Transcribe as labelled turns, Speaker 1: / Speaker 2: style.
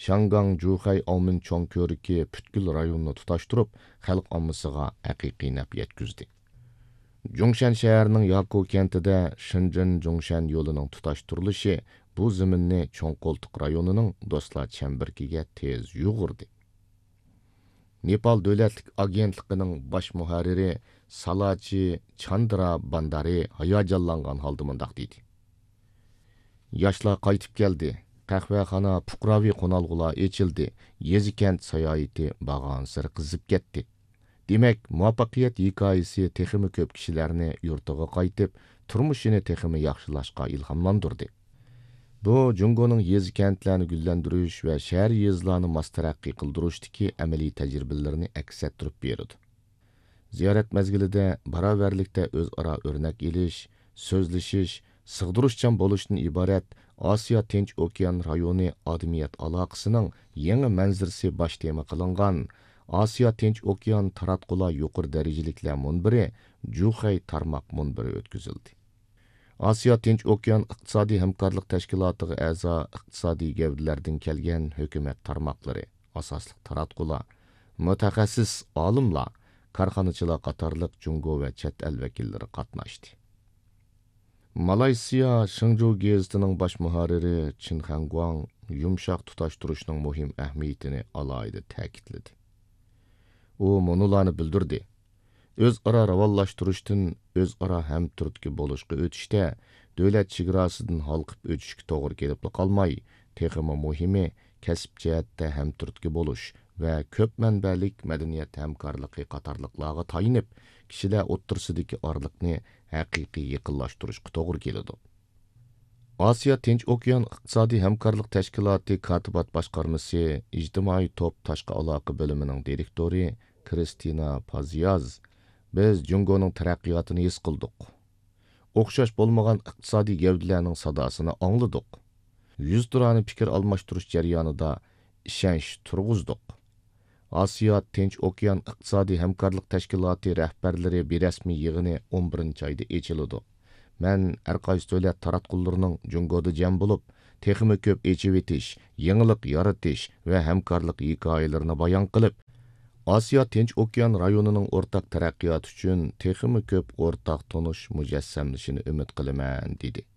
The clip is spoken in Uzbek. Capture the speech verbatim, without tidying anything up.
Speaker 1: Шанган, Жухай, Алмин чоң көрікі бүткіл районны тұташтырып, халық аммысыға әқиқи нәп еткізді. Жоңшан шәһәрінің Яку кентіде Шынжын-Жоңшан yolының тұташтырылышы bu зімінні Чоңқолтық районының Достла Чәмбіркеге тез юғырды. Непал дөләтлік агентлігінің баш мұхарiri Салачи Чандра Бандари hayajanlangan halda mındaq deydi. Yaşlar qaytib keldi. Qəhvəxana, puqravi qonalğılar açıldı. Yezi kent sayayeti bağansır qızıb ketdi. Demek, muvaffaqiyat hikayesi teximi köp kişilerini yurtuğa qaytib, turmuşini teximi yaxşılaşqa ilhamlandırdı. Bu, Jungo'nun yezi kentlerini güllendiriş ve şehir yezilerini mastarakki kıldırıştaki əməli təcrübələrini əks ettirib berdi. Ziyaret mezgilide baraverlikte özara örnek eliş, sözleşiş, sığdırışçan boluşdan ibaret Asiya Tinch Okean rayonu adamiyet alaqısının yeni mənzirsi baş tema kılıngan Asiya Tinch Okean taratqula yuqur derecelikler munbiri Juhay tarmaq munbiri ötküzüldü. Asiya Tinch Okean İqtisadi Hamkarlıq Təşkilatı'na əza iqtisadi gevdilerden kelgen hökumet tarmaqları, asaslık taratqula, mütəxəssis alımla, karxanıçılar qatarlıq Jungo ve çet el vekilleri qatnaşdı. Malaysiya Shingzhou gezitining baş muharriri Chin Hangguang yumshaq tutaştırışның muhim әһмиетini alayda ta'kidladi. U munularni bildirdi. Özara ravallaştırışdan özara hamturtki boluşqa ötüşdə dövlət chegarasidan halqıb ötüşkə to'g'ri kelib qolmay, texmi muhimi kasb jihatda hamturtki boluş və köp mənbəlik madaniyat hamkorligi qatorliqlarga tayinib, kishilar o'ttirsidagi orliqni haqiqiy yaqinlashtirishga to'g'ri keladi. Asiya Tinch Okean İqtisadi Hamkorlik Tashkiloti Katibat boshqarmasi ijtimoiy top tashqi aloqa bo'limining direktori Kristina Paziyaz, biz Jungoning taraqqiyotini his qildik. O'xshash bo'lmagan iqtisodiy gavdalarning sadosini angladik. Yuz turani fikr almashtirish jarayonida ishonch turg'izdik. Asiya Tinch Okean İqtisadi Hamkorlik Tashkiloti rahbarlari berasmiy yig'ini o'n birinchi oyda ochiladi. Men har qaysi davlat taratqullarining Jungoda jam bo'lib, texmi ko'p echib etish, yangilik yaratish va hamkorlik hikoyalarini bayon qilib, Asiya Tinch Okean rayonining o'rtaq taraqqiyoti uchun texmi ko'p o'rtaq tonish mujassamlashini umid qilaman dedi.